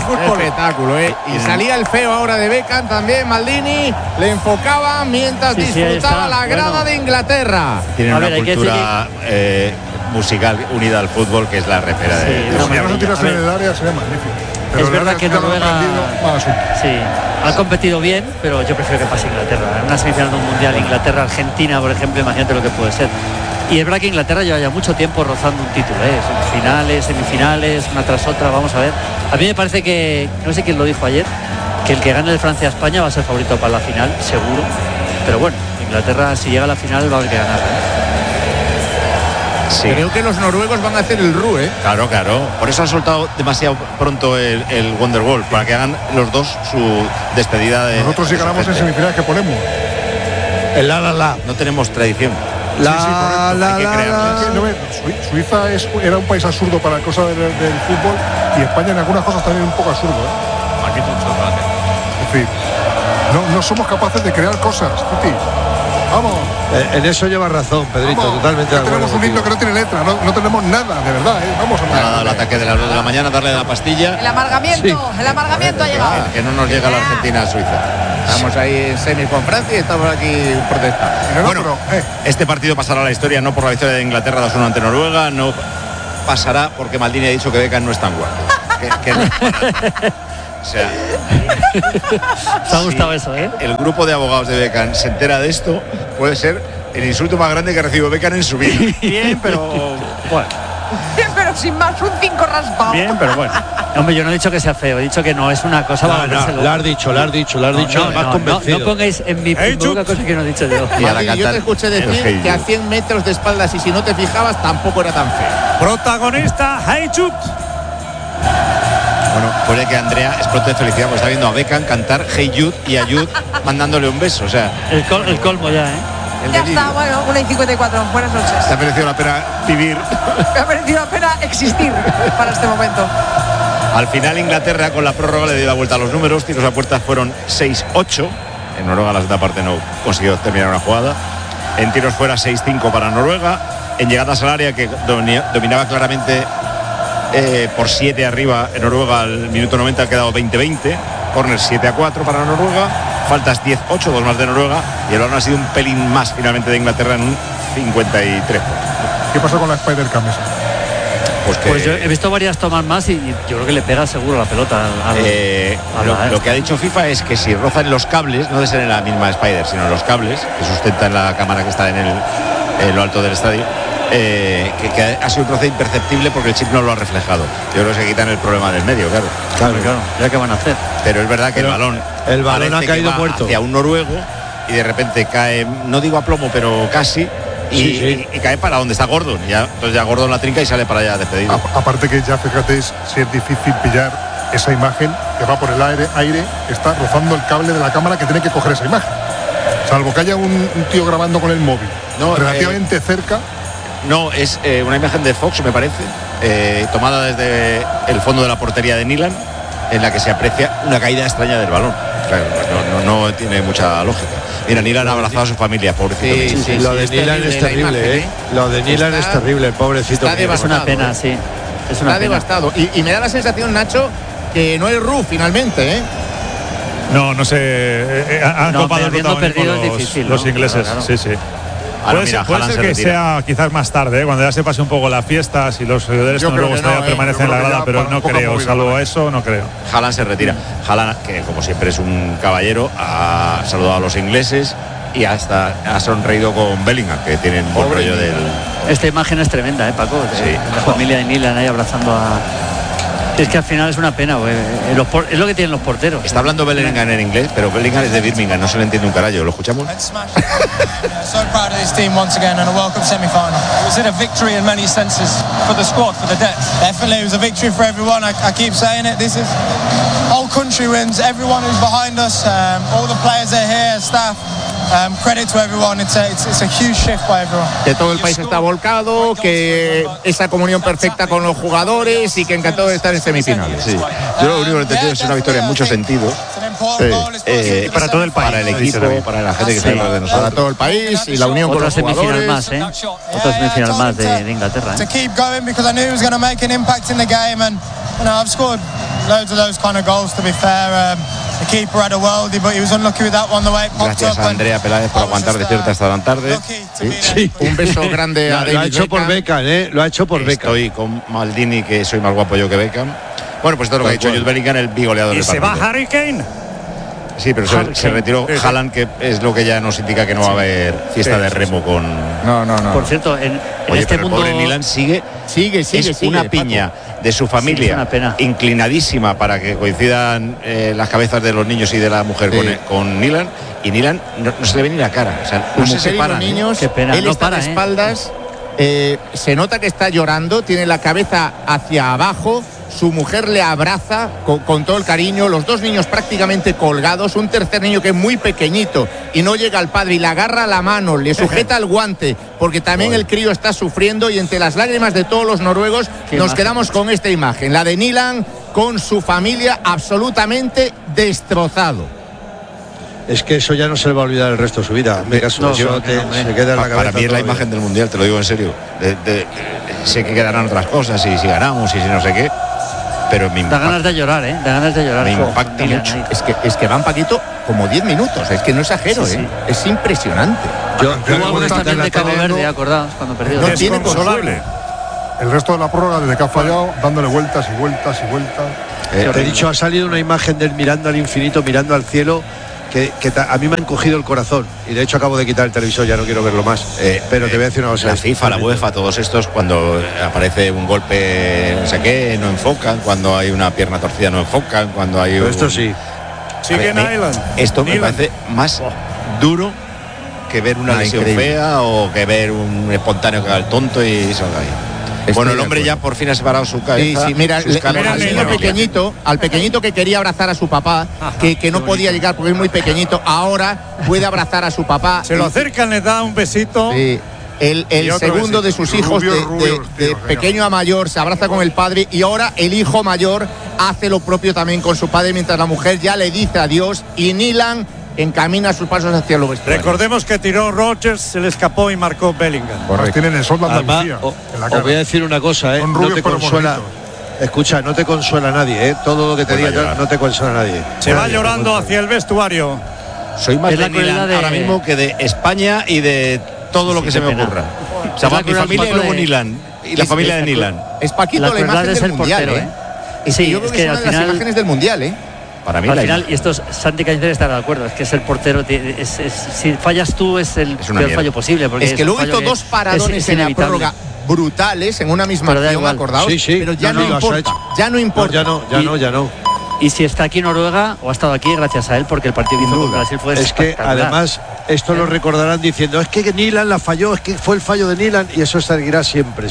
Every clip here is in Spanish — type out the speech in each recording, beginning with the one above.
fútbol. Espectáculo, ¿eh? Y salía el feo ahora de Beckham también, Maldini. Le enfocaba mientras disfrutaba la grada de Inglaterra. Tienen una cultura musical unida al fútbol que es la repera de... Si no tiras en el área sería magnífico. Pero es verdad que Noruega ha competido bien, pero yo prefiero que pase Inglaterra. En una semifinal de un mundial, Inglaterra-Argentina, por ejemplo, imagínate lo que puede ser. Y es verdad que Inglaterra lleva ya mucho tiempo rozando un título, finales, semifinales, una tras otra, vamos a ver. A mí me parece que, no sé quién lo dijo ayer, que el que gane de Francia a España va a ser favorito para la final, seguro. Pero bueno, Inglaterra si llega a la final va a haber que ganar. Sí. Creo que los noruegos van a hacer el RU, ¿eh? Claro. Por eso han soltado demasiado pronto el Wonderwall, para que hagan los dos su despedida de... Nosotros si ganamos en semifinales, ¿qué ponemos? El la. No tenemos tradición. Suiza era un país absurdo para cosas del fútbol, y España en algunas cosas también un poco absurdo, Es decir, no somos capaces de crear cosas, Titi. Vamos. En eso lleva razón, Pedrito, totalmente de acuerdo. Tenemos un himno que no tiene letra, no tenemos nada, de verdad, Vamos a el ataque de las 2 de la mañana, darle la pastilla. El amargamiento ha llegado. Que no nos llega la Argentina a Suiza. Estamos ahí en semis con Francia y estamos aquí protestando. Bueno, este partido pasará a la historia no por la victoria de Inglaterra 2-1 ante Noruega, no pasará porque Maldini ha dicho que Beckham no es tan guapo. O sea, ¿te ha gustado eso, el grupo de abogados de Beckham se entera de esto, puede ser el insulto más grande que recibió Beckham en su vida. Bien, pero bueno. Bien, pero sin más, un 5 raspado. Bien, pero bueno. Hombre, yo no he dicho que sea feo, he dicho que no es una cosa. Lo has dicho, más convencido. No pongáis en mi boca cosas que no he dicho yo. Yo te escuché decir que a 100 metros de espaldas y si no te fijabas tampoco era tan feo. Protagonista, Heichut. Bueno, puede que Andrea explote de felicidad porque está viendo a Beckham cantar Hey Jude y a Jude mandándole un beso, o sea... El colmo ya, Ya está, bueno, 1:54, buenas noches. ¿Te ha merecido la pena vivir? Me ha merecido la pena existir para este momento. Al final Inglaterra con la prórroga le dio la vuelta a los números, tiros a puerta fueron 6-8, en Noruega la segunda parte no consiguió terminar una jugada, en tiros fuera 6-5 para Noruega, en llegadas al área que dominaba claramente... por 7 arriba en Noruega al minuto 90 ha quedado 20-20, córner 7-4 para Noruega, faltas 10-8, 2 más de Noruega, y el balón ha sido un pelín más finalmente de Inglaterra en un 53. ¿Qué pasó con la Spider-Cam esa? Pues yo he visto varias tomas más y yo creo que le pega seguro la pelota lo que ha dicho FIFA es que si rozan los cables, no debe ser en la misma Spider, sino en los cables que sustentan la cámara que está en lo alto del estadio, que ha sido un trozo imperceptible porque el chip no lo ha reflejado. Yo creo que se quitan el problema del medio, claro, ya que van a hacer. Pero es verdad que el balón ha caído muerto hacia un noruego y de repente cae, no digo a plomo, pero casi, y cae para donde está Gordon. Entonces ya Gordon la trinca y sale para allá despedido. Aparte que ya fíjate si es difícil pillar esa imagen que va por el aire, está rozando el cable de la cámara que tiene que coger esa imagen. Salvo que haya un tío grabando con el móvil relativamente cerca. No, es una imagen de Fox, me parece, tomada desde el fondo de la portería de Nilan, en la que se aprecia una caída extraña del balón. Claro, pues no tiene mucha lógica. Mira, Nilan ha abrazado a su familia, pobrecito. Sí, lo de Nilan es terrible, Lo de Nilan es terrible, pobrecito. Es una pena, sí. Está devastado. Y me da la sensación, Nacho, que no hay RU finalmente, No sé. Han copado el protagonismo los ingleses. Claro. Sí. Puede ser que sea quizás más tarde, cuando ya se pase un poco las fiestas y los seguidores luego permanecen en la grada, pero no creo, salvo eso, no creo. Haaland se retira. Haaland, que como siempre es un caballero, ha saludado a los ingleses y hasta ha sonreído con Bellingham, que tienen buen rollo del... Esta imagen es tremenda, Paco, la familia de Nilan ahí abrazando a... Es que al final es una pena, es lo que tienen los porteros. Está hablando Bellingham en inglés, pero Bellingham es de Birmingham, no se le entiende un carajo. ¿Lo escuchamos? So proud of this team once again and a welcome semi-final. Was it a victory in many senses for the squad, for the depth? Definitely, it was a victory for everyone. I keep saying it. This is whole country wins. Everyone who's behind us, all the players that are here, staff. Credit to everyone. It's a huge shift by everyone. Que todo el país está volcado, que esa comunión perfecta con los jugadores y que encantado de estar en semifinales. Sí. Yo lo único que he entendido es una victoria en muchos sentidos. Para todo el país, para el equipo, para la gente que está alrededor de nosotros. Para todo el país y la unión con los jugadores. Otra semifinal más de Inglaterra. To keep going because I knew he was going to make an impact in the game and I've scored loads of those kind of goals, to be fair. The keeper had a worldie, but he was unlucky with that one, the way it popped up. Gracias a Andrea Peláez por aguantar despierta hasta tan tarde. Sí. Un beso grande a David Lo ha hecho Beckham. por Beckham, Lo ha hecho por Beckham. Estoy con Maldini, que soy más guapo yo que Beckham. Bueno, pues esto es lo que ha dicho Jude Bellingham, el bigoleador del partido. ¿Y se va Harry Kane? Sí, pero se retiró Haaland, que es lo que ya nos indica que no va a haber fiesta de remo con... No. Por cierto, en Oye, este pero mundo... el pobre Nilan sigue una piña de su familia, es una pena. inclinadísima para que coincidan las cabezas de los niños y de la mujer con Nilan, y Nilan no se le ve ni la cara, o sea, no se separan. Los niños, Qué pena, él no está para, de espaldas, se nota que está llorando, tiene la cabeza hacia abajo. Su mujer le abraza con todo el cariño, los dos niños prácticamente colgados, un tercer niño que es muy pequeñito y no llega al padre y le agarra la mano, le sujeta el guante, porque también el crío está sufriendo, y entre las lágrimas de todos los noruegos nos quedamos con esta imagen, la de Nilan con su familia absolutamente destrozado. Es que eso ya no se le va a olvidar el resto de su vida. Se queda en la cabeza. Para mí es la imagen del Mundial, te lo digo en serio. Sé que quedarán otras cosas, y si ganamos y si no sé qué, pero me impacta. Da ganas de llorar, Da ganas de llorar. Me impacta mucho. Es que van, Paquito, como 10 minutos, es que no exagero, Sí. Es impresionante. Hubo algunos también de Cabo Verde, acordados, cuando perdió. No tiene consuelo. El resto de la prórroga, desde que ha fallado, dándole vueltas y vueltas y vueltas. Te he dicho, ha salido una imagen de él mirando al infinito, mirando al cielo, que a mí me han cogido el corazón, y de hecho acabo de quitar el televisor, ya no quiero verlo más, pero te voy a decir una cosa. La FIFA, la UEFA, todos estos, cuando aparece un golpe no sé qué, no enfocan, cuando hay una pierna torcida no enfocan, cuando hay esto sí. Sigue Nyland. Esto me parece más duro que ver una lesión fea, o que ver un espontáneo que haga el tonto y salga ahí. Bueno, el hombre ya por fin ha separado su cabeza. Sí, mira, al pequeñito que quería abrazar a su papá, que no podía llegar porque es muy pequeñito, ahora puede abrazar a su papá. Se lo acercan, le da un besito. Sí. El segundo de sus hijos, de pequeño a mayor, se abraza con el padre, y ahora el hijo mayor hace lo propio también con su padre, mientras la mujer ya le dice adiós, y Nilan encamina sus pasos hacia los vestuarios. Recordemos que tiró Rodgers, se le escapó y marcó Bellingham. Correcto. Tienen el sol de Andalucía. Os voy a decir una cosa, no te consuela. Escucha, no te consuela nadie, todo lo que te diga no te consuela nadie. Se va llorando hacia el vestuario. Soy más de Nilan ahora mismo que de España y de todo lo que se me ocurra. O sea, mi familia y luego Nilan. Y la familia de Nilan. Es Paquito la imagen del Mundial, Sí, yo creo que es una de las imágenes del Mundial, Para mí al final, y esto Santi Cañizares estará de acuerdo, es que es el portero, si fallas tú es el peor fallo posible, porque es que luego hizo dos paradones en la prórroga brutales en una misma acción, acordaos, pero ya no importa, ya no importa. Ya no. Y si está aquí en Noruega, o ha estado aquí gracias a él, porque el partido que hizo con Brasil fue es que además esto lo recordarán diciendo, es que Nilan la falló, es que fue el fallo de Nilan, y eso seguirá siempre.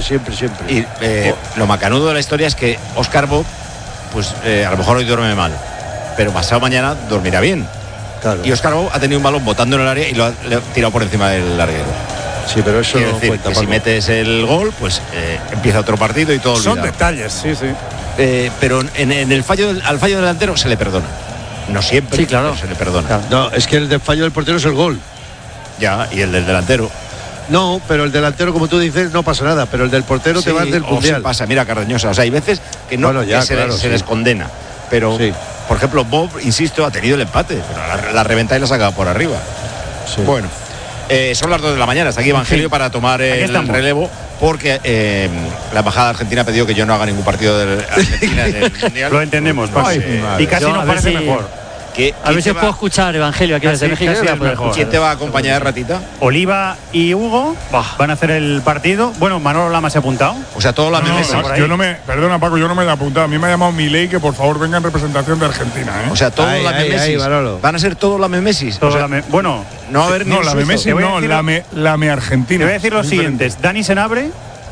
Y lo macanudo de la historia es que Oscar Bob, pues a lo mejor hoy duerme mal, pero pasado mañana dormirá bien. Claro. Y Oscar Bob ha tenido un balón botando en el área y lo ha tirado por encima del larguero. Sí, pero eso no decir, cuenta, que si metes el gol, pues empieza otro partido y todo olvidado. Son detalles, sí. Pero en el al fallo delantero se le perdona. No siempre, pero se le perdona. Claro. No, es que el fallo del portero es el gol. Ya, y el del delantero. No, pero el delantero, como tú dices, no pasa nada, pero el del portero te vas del Mundial. Se pasa, mira, Cardeñosa, o sea, hay veces que no se les condena, pero por ejemplo, Bob, insisto, ha tenido el empate, pero la reventa y la saca por arriba. Sí. Bueno, son las 2 de la mañana, está aquí Evangelio para tomar el relevo, porque la embajada argentina ha pedido que yo no haga ningún partido de Argentina en el Mundial. Lo entendemos, y casi nos parece mejor. A ver si puedo escuchar Evangelio aquí desde México. ¿Quién te va a acompañar, Ratita? Oliva y Hugo van a hacer el partido. Bueno, Manolo Lama se ha apuntado. O sea, todos los meses. Perdona, Paco, yo no me he apuntado. A mí me ha llamado Milei que por favor venga en representación de Argentina. O sea, todos los memesis. Van a ser todos los memesis. Bueno, no va a haber ni la memesis, la me Argentina. Te voy a decir los siguientes: Dani Senabre,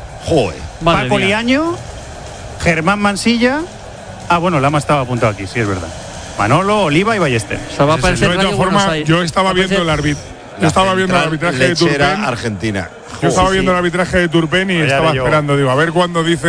Paco Liaño, Germán Mansilla. Bueno, Lama estaba apuntado aquí, sí es verdad. Manolo, Oliva y Ballester. De todas formas, yo estaba viendo el arbitraje. Yo estaba viendo el arbitraje de Turpin. Argentina. Yo estaba viendo el arbitraje de Turpin y estaba esperando, digo, a ver cuándo dicen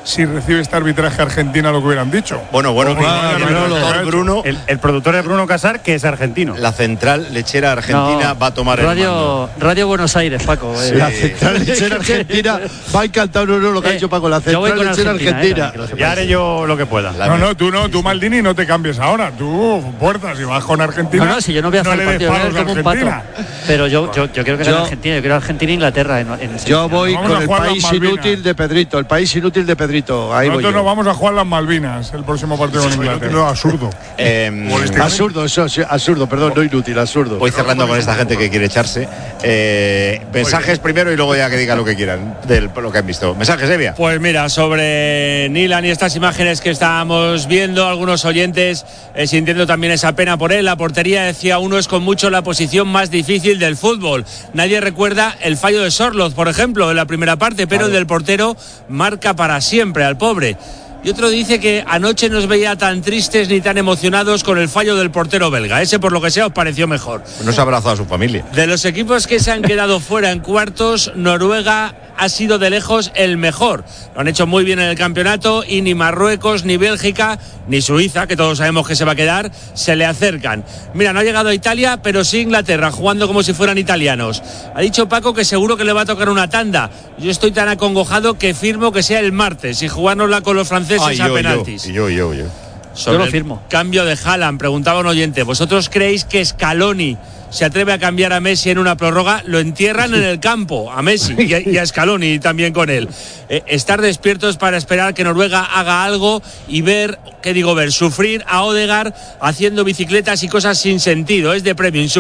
si recibe este arbitraje Argentina lo que hubieran dicho. Bueno, Bruno. El productor es Bruno Casar, que es argentino. La central lechera argentina va a tomar el mando. Radio Buenos Aires, Paco. La central lechera argentina va a encantar lo que ha dicho Paco. La central lechera argentina. Ya haré yo lo que pueda. Tú Maldini, no te cambies ahora. Tú, Puertas, si vas con Argentina. No, si yo no voy a hacer el partido como un pato. Pero yo quiero que gane Argentina. Yo quiero Argentina e Inglaterra. Yo voy con el país inútil de Pedrito. El país inútil de Pedrito. Ahí nosotros nos vamos a jugar las Malvinas el próximo partido con Inglaterra. No, absurdo. Absurdo, eso sí, absurdo, perdón, no inútil, absurdo. Voy cerrando con esta gente que quiere echarse. Mensajes primero y luego ya que digan lo que quieran de lo que han visto. Mensajes, Evia. Pues mira, sobre Nilan y estas imágenes que estábamos viendo, algunos oyentes sintiendo también esa pena por él. La portería, decía uno, es con mucho la posición más difícil del fútbol. Nadie recuerda el fallo de Sorloth, por ejemplo, en la primera parte, pero el del portero marca para siempre al pobre. Y otro dice que anoche no os veía tan tristes ni tan emocionados con el fallo del portero belga. Ese, por lo que sea, os pareció mejor. No se ha abrazado a su familia. De los equipos que se han quedado fuera en cuartos, Noruega ha sido de lejos el mejor. Lo han hecho muy bien en el campeonato y ni Marruecos, ni Bélgica, ni Suiza, que todos sabemos que se va a quedar, se le acercan. Mira, no ha llegado a Italia, pero sí Inglaterra, jugando como si fueran italianos. Ha dicho Paco que seguro que le va a tocar una tanda. Yo estoy tan acongojado que firmo que sea el martes y jugárnosla con los franceses a penaltis. Yo. Sobre yo lo firmo. Cambio de Haaland, preguntaba un oyente, ¿vosotros creéis que Scaloni se atreve a cambiar a Messi en una prórroga? Lo entierran en el campo, a Messi y a Scaloni también con él. Estar despiertos para esperar que Noruega haga algo y ver, sufrir a Odegaard haciendo bicicletas y cosas sin sentido. Es de premio.